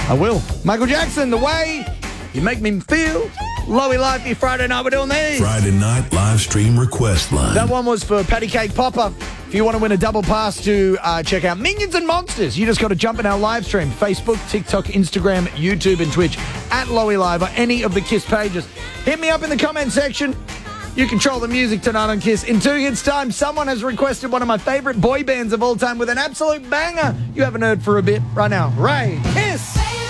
I will. Michael Jackson, The Way You Make Me Feel. Lowy Lifey, Friday night, we're doing these. Friday night live stream request line. That one was for Patty Cake Popper. If you want to win a double pass to check out Minions and Monsters, you just got to jump in our live stream. Facebook, TikTok, Instagram, YouTube, and Twitch at Lowy Live or any of the KISS pages. Hit me up in the comment section. You control the music tonight on KISS. In 2 hits' time, someone has requested one of my favourite boy bands of all time with an absolute banger you haven't heard for a bit right now. Ray, KISS!